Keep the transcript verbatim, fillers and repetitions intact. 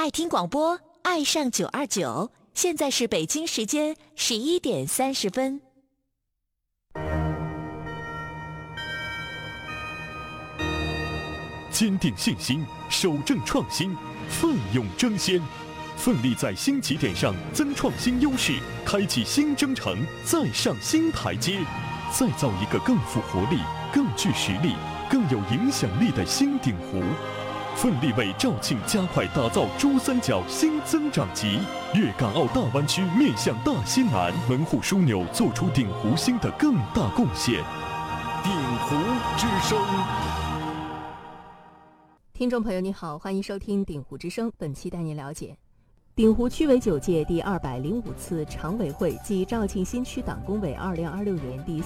爱听广播，爱上九二九。现在是北京时间十一点三十分。 坚定信心，守正创新，奋勇争先，奋力在新起点上增创新优势，开启新征程，再上新台阶，再造一个更富活力、更具实力、更有影响力的新鼎湖。奋力为肇庆加快打造珠三角新增长极，粤港澳大湾区面向大西南门户枢纽，做出鼎湖新的更大贡献。鼎湖之声。 听众朋友你好，欢迎收听鼎湖之声，本期带您了解鼎湖区委九届第二百零五次常委会暨肇庆新区党工委二零二六年第